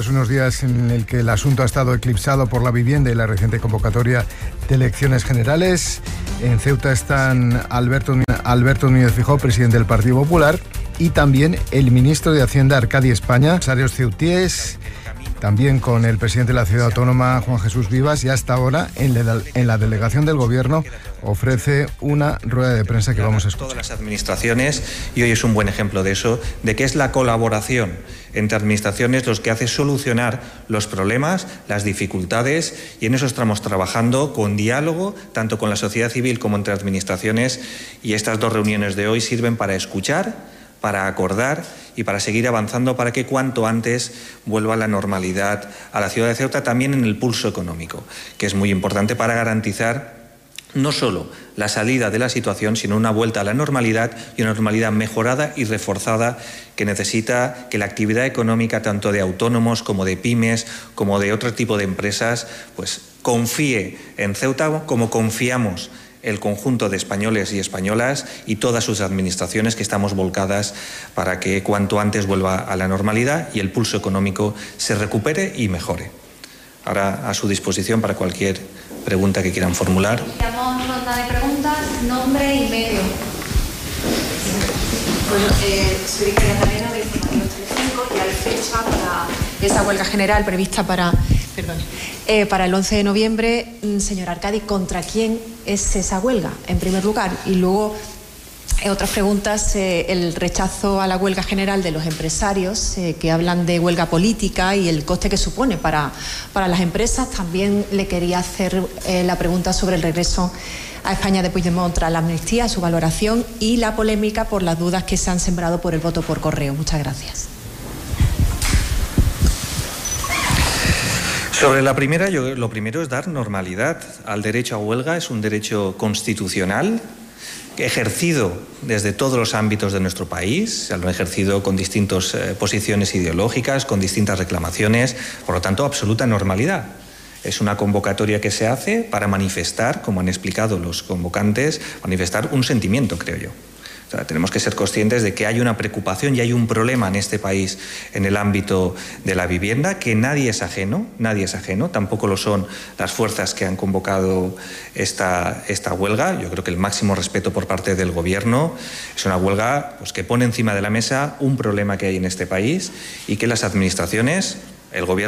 Tras unos días en el que el asunto ha estado eclipsado por la vivienda y la reciente convocatoria de elecciones generales, en Ceuta están Alberto Núñez Feijóo, presidente del Partido Popular, y también el ministro de Hacienda, Arcadi España, empresarios ceutíes, también con el presidente de la ciudad autónoma, Juan Jesús Vivas, y hasta ahora en la delegación del Gobierno ofrece una rueda de prensa que vamos a escuchar. Todas las administraciones, y hoy es un buen ejemplo de eso, de que es la colaboración entre administraciones los que hace solucionar los problemas, las dificultades, y en eso estamos trabajando con diálogo, tanto con la sociedad civil como entre administraciones, y estas dos reuniones de hoy sirven para escuchar, para acordar y para seguir avanzando para que cuanto antes vuelva la normalidad a la ciudad de Ceuta, también en el pulso económico, que es muy importante para garantizar no solo la salida de la situación, sino una vuelta a la normalidad y una normalidad mejorada y reforzada que necesita que la actividad económica, tanto de autónomos como de pymes, como de otro tipo de empresas, pues confíe en Ceuta como confiamos el conjunto de españoles y españolas y todas sus administraciones, que estamos volcadas para que cuanto antes vuelva a la normalidad y el pulso económico se recupere y mejore. Ahora a su disposición para cualquier pregunta que quieran formular. Iniciamos ronda de preguntas, nombre y medio. Bueno, soy Victoria Talena de Informativo Telecinco y hay fecha para esa huelga general prevista para el 11 de noviembre. Señor Arcadi, ¿contra quién es esa huelga, en primer lugar? Y luego, otras preguntas, el rechazo a la huelga general de los empresarios, que hablan de huelga política y el coste que supone para las empresas. También le quería hacer la pregunta sobre el regreso a España de Puigdemont tras la amnistía, su valoración y la polémica por las dudas que se han sembrado por el voto por correo. Muchas gracias. Sobre la primera, lo primero es dar normalidad al derecho a huelga. Es un derecho constitucional ejercido desde todos los ámbitos de nuestro país, se lo han ejercido con distintas posiciones ideológicas, con distintas reclamaciones, por lo tanto, absoluta normalidad. Es una convocatoria que se hace para manifestar, como han explicado los convocantes, manifestar un sentimiento, creo yo. O sea, tenemos que ser conscientes de que hay una preocupación y hay un problema en este país en el ámbito de la vivienda, que nadie es ajeno, tampoco lo son las fuerzas que han convocado esta huelga. Yo creo que el máximo respeto por parte del Gobierno. Es una huelga pues, que pone encima de la mesa un problema que hay en este país y que las administraciones, el Gobierno,